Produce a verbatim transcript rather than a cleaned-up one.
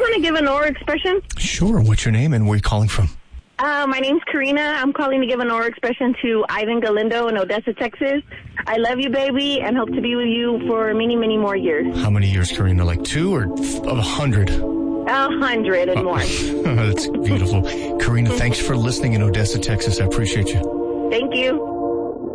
want to give an aura expression. Sure. What's your name and where are you calling from? Uh, my name's Karina. I'm calling to give an aura expression to Ivan Galindo in Odessa, Texas. I love you, baby, and hope to be with you for many, many more years. How many years, Karina? Like two or a hundred? A hundred and more. That's beautiful. Karina, thanks for listening in Odessa, Texas. I appreciate you. Thank you.